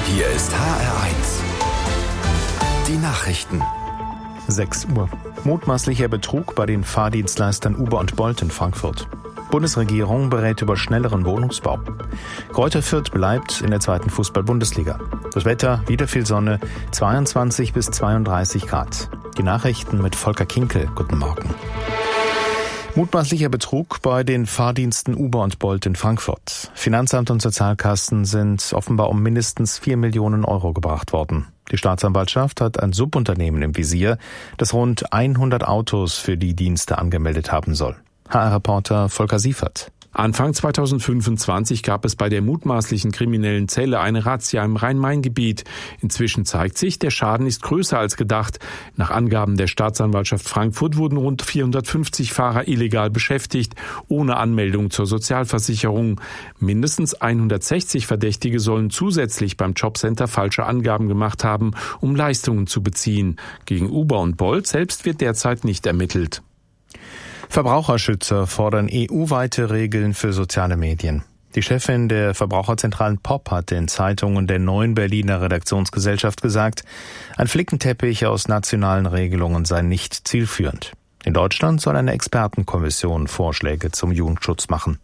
Hier ist HR1. Die Nachrichten. 6 Uhr. Mutmaßlicher Betrug bei den Fahrdienstleistern Uber und Bolt in Frankfurt. Bundesregierung berät über schnelleren Wohnungsbau. Greuther Fürth bleibt in der 2. Fußball-Bundesliga. Das Wetter, wieder viel Sonne, 22 bis 32 Grad. Die Nachrichten mit Volker Kinkel. Guten Morgen. Mutmaßlicher Betrug bei den Fahrdiensten Uber und Bolt in Frankfurt. Finanzamt und Sozialkassen sind offenbar um mindestens 4 Millionen Euro gebracht worden. Die Staatsanwaltschaft hat ein Subunternehmen im Visier, das rund 100 Autos für die Dienste angemeldet haben soll. HR-Reporter Volker Siefert. Anfang 2025 gab es bei der mutmaßlichen kriminellen Zelle eine Razzia im Rhein-Main-Gebiet. Inzwischen zeigt sich, der Schaden ist größer als gedacht. Nach Angaben der Staatsanwaltschaft Frankfurt wurden rund 450 Fahrer illegal beschäftigt, ohne Anmeldung zur Sozialversicherung. Mindestens 160 Verdächtige sollen zusätzlich beim Jobcenter falsche Angaben gemacht haben, um Leistungen zu beziehen. Gegen Uber und Bolt selbst wird derzeit nicht ermittelt. Verbraucherschützer fordern EU-weite Regeln für soziale Medien. Die Chefin der Verbraucherzentralen POP hat den Zeitungen der Neuen Berliner Redaktionsgesellschaft gesagt, ein Flickenteppich aus nationalen Regelungen sei nicht zielführend. In Deutschland soll eine Expertenkommission Vorschläge zum Jugendschutz machen.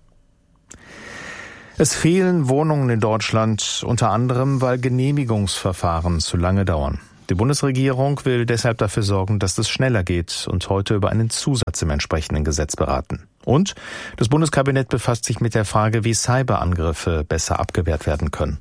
Es fehlen Wohnungen in Deutschland, unter anderem, weil Genehmigungsverfahren zu lange dauern. Die Bundesregierung will deshalb dafür sorgen, dass es schneller geht und heute über einen Zusatz im entsprechenden Gesetz beraten. Und das Bundeskabinett befasst sich mit der Frage, wie Cyberangriffe besser abgewehrt werden können.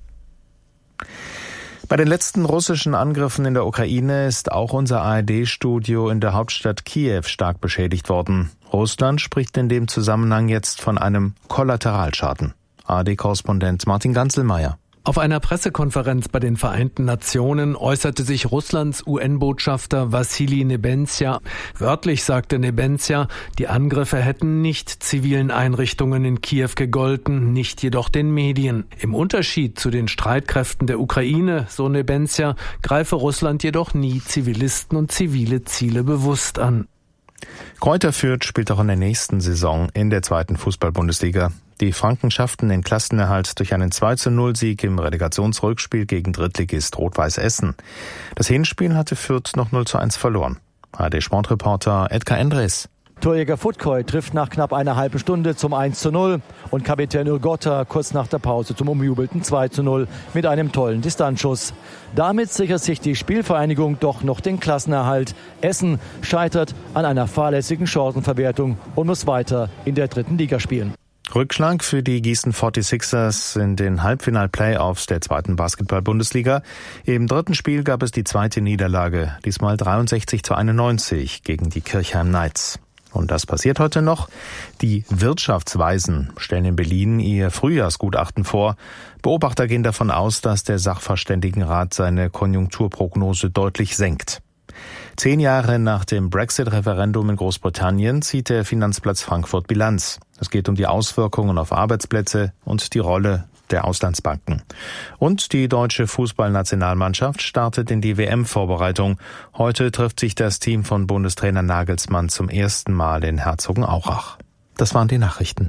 Bei den letzten russischen Angriffen in der Ukraine ist auch unser ARD-Studio in der Hauptstadt Kiew stark beschädigt worden. Russland spricht in dem Zusammenhang jetzt von einem Kollateralschaden. ARD-Korrespondent Martin Ganzelmeier. Auf einer Pressekonferenz bei den Vereinten Nationen äußerte sich Russlands UN-Botschafter Wassili Nebenzia. Wörtlich sagte Nebenzia, die Angriffe hätten nicht zivilen Einrichtungen in Kiew gegolten, nicht jedoch den Medien. Im Unterschied zu den Streitkräften der Ukraine, so Nebenzia, greife Russland jedoch nie Zivilisten und zivile Ziele bewusst an. Greuther Fürth spielt auch in der nächsten Saison in der 2. Fußball-Bundesliga. Die Franken schafften den Klassenerhalt durch einen 2:0-Sieg im Relegationsrückspiel gegen Drittligist Rot-Weiß Essen. Das Hinspiel hatte Fürth noch 0:1 verloren. ARD-Sportreporter Edgar Endres. Torjäger Futkoy trifft nach knapp einer halben Stunde zum 1:0 und Kapitän Urgotta kurz nach der Pause zum umjubelten 2:0 mit einem tollen Distanzschuss. Damit sichert sich die Spielvereinigung doch noch den Klassenerhalt. Essen scheitert an einer fahrlässigen Chancenverwertung und muss weiter in der 3. Liga spielen. Rückschlag für die Gießen 46ers in den Halbfinal-Playoffs der 2. Basketball-Bundesliga. Im 3. Spiel gab es die 2. Niederlage, diesmal 63:91 gegen die Kirchheim Knights. Und das passiert heute noch. Die Wirtschaftsweisen stellen in Berlin ihr Frühjahrsgutachten vor. Beobachter gehen davon aus, dass der Sachverständigenrat seine Konjunkturprognose deutlich senkt. 10 Jahre nach dem Brexit-Referendum in Großbritannien zieht der Finanzplatz Frankfurt Bilanz. Es geht um die Auswirkungen auf Arbeitsplätze und die Rolle der Auslandsbanken. Und die deutsche Fußballnationalmannschaft startet in die WM-Vorbereitung. Heute trifft sich das Team von Bundestrainer Nagelsmann zum ersten Mal in Herzogenaurach. Das waren die Nachrichten.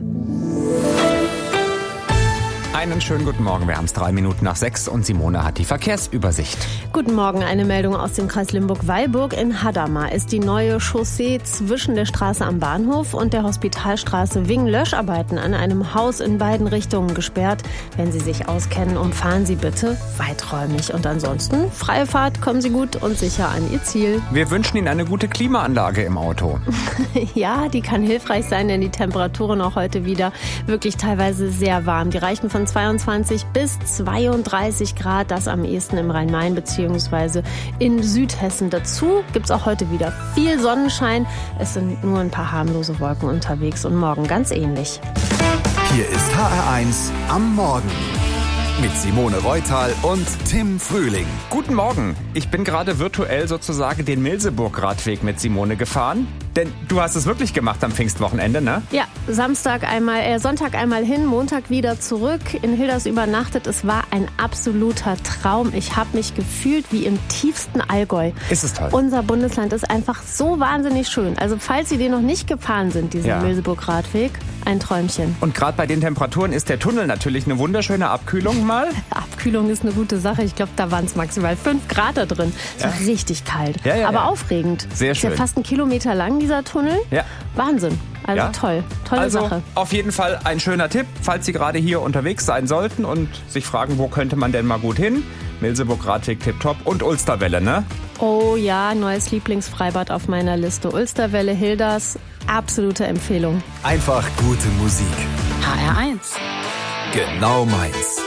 Einen schönen guten Morgen, wir haben es 6:03 und Simone hat die Verkehrsübersicht. Guten Morgen, eine Meldung aus dem Kreis Limburg-Weilburg. In Hadamar ist die neue Chaussee zwischen der Straße am Bahnhof und der Hospitalstraße wegen Löscharbeiten an einem Haus in beiden Richtungen gesperrt. Wenn Sie sich auskennen, umfahren Sie bitte weiträumig. Und ansonsten, freie Fahrt, kommen Sie gut und sicher an Ihr Ziel. Wir wünschen Ihnen eine gute Klimaanlage im Auto. Ja, die kann hilfreich sein, denn die Temperaturen auch heute wieder wirklich teilweise sehr warm. Die reichen von 22 bis 32 Grad, das am ehesten im Rhein-Main bzw. in Südhessen. Dazu gibt es auch heute wieder viel Sonnenschein. Es sind nur ein paar harmlose Wolken unterwegs und morgen ganz ähnlich. Hier ist HR1 am Morgen mit Simone Reutal und Tim Frühling. Guten Morgen, ich bin gerade virtuell sozusagen den Milseburg-Radweg mit Simone gefahren. Denn du hast es wirklich gemacht am Pfingstwochenende, ne? Ja, Sonntag einmal hin, Montag wieder zurück, in Hilders übernachtet. Es war ein absoluter Traum. Ich habe mich gefühlt wie im tiefsten Allgäu. Ist es toll. Unser Bundesland ist einfach so wahnsinnig schön. Also falls Sie den noch nicht gefahren sind, diesen Milseburg-Radweg, ein Träumchen. Und gerade bei den Temperaturen ist der Tunnel natürlich eine wunderschöne Abkühlung mal. Abkühlung ist eine gute Sache. Ich glaube, da waren es maximal 5 Grad da drin. Es war richtig kalt, aber aufregend. Sehr schön. Ist ja fast 1 Kilometer lang, dieser Tunnel. Ja. Wahnsinn. Also tolle Sache. Auf jeden Fall ein schöner Tipp, falls Sie gerade hier unterwegs sein sollten und sich fragen, wo könnte man denn mal gut hin? Milseburg-Radweg tipptopp und Ulsterwelle, ne? Oh ja, neues Lieblingsfreibad auf meiner Liste. Ulsterwelle, Hilders, absolute Empfehlung. Einfach gute Musik. HR1. Genau meins.